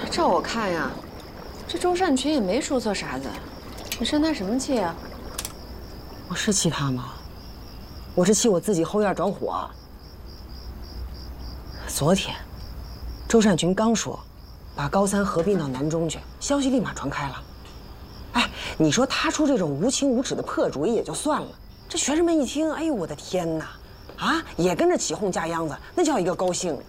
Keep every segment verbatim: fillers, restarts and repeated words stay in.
照我看呀，这周善群也没说错啥子，你生他什么气啊？ 我是气他吗？我是气我自己后院着火。昨天，周善群刚说，把高三合并到南中去，消息立马传开了。哎，你说他出这种无情无耻的破主意也就算了，这学生们一听，哎呦我的天哪，啊，也跟着起哄架秧子，那叫一个高兴。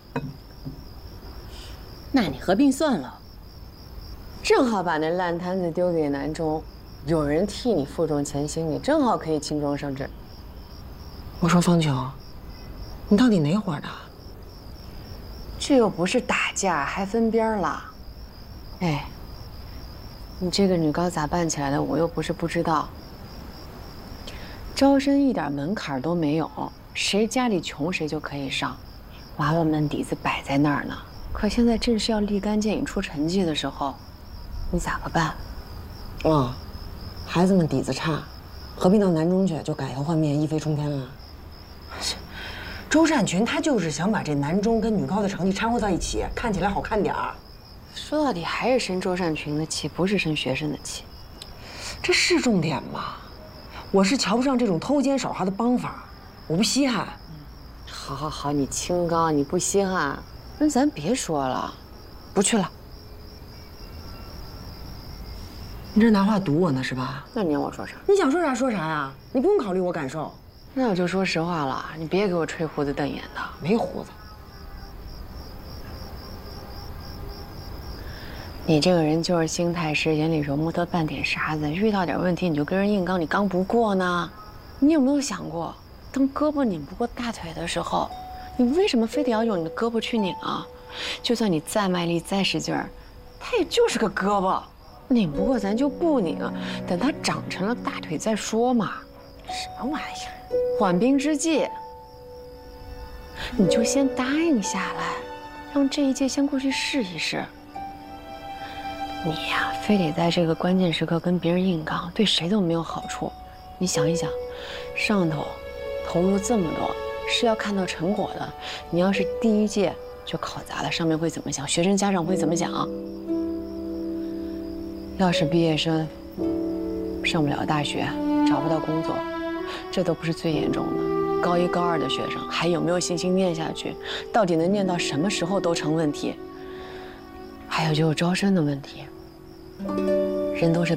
那你合并算了， 正好把那烂摊子丢给南中，有人替你负重前行，你正好可以轻装上阵。 我说方琼，你到底哪伙的？ 这又不是打架，还分边了。哎，你这个女高咋办起来的？我又不是不知道。招生一点门槛都没有，谁家里穷谁就可以上，娃娃们底子摆在那儿呢。可现在正是要立竿见影出成绩的时候，你咋个办？ 哦，孩子们底子差，合并到南中去就改头换面，一飞冲天了。周善群他就是想把这南中跟女高的成绩掺和到一起，看起来好看点儿。 说到底还是生周善群的气，不是生学生的气。 这是重点吗？我是瞧不上这种偷奸耍滑的帮法，我不稀罕。 好好好，你清高，你不稀罕，那咱别说了，不去了。 你这拿话堵我呢是吧？ 那你让我说啥？ 你想说啥说啥呀，你不用考虑我感受。 那我就说实话了，你别给我吹胡子瞪眼的。 没胡子。 你这个人就是心太实，眼里揉不得半点沙子，遇到点问题你就跟人硬刚，你刚不过呢。你有没有想过，当胳膊拧不过大腿的时候，你为什么非得要用你的胳膊去拧啊？就算你再卖力再使劲儿，它也就是个胳膊，拧不过咱就不拧，等它长成了大腿再说嘛。什么玩意儿？缓兵之计，你就先答应下来，让这一届先过去试一试。你呀，非得在这个关键时刻跟别人硬刚，对谁都没有好处。你想一想，上头投入这么多，是要看到成果的。你要是第一届就考砸了，上面会怎么想？学生家长会怎么想？要是毕业生上不了大学，找不到工作，这都不是最严重的。高一高二的学生还有没有信心念下去？到底能念到什么时候都成问题。还有就是招生的问题，人都是